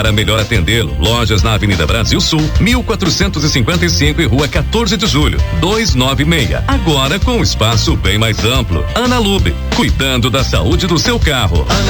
Para melhor atendê-lo, lojas na Avenida Brasil Sul, 1455 e Rua 14 de Julho, 296. Agora com um espaço bem mais amplo. Ana Lube, cuidando da saúde do seu carro.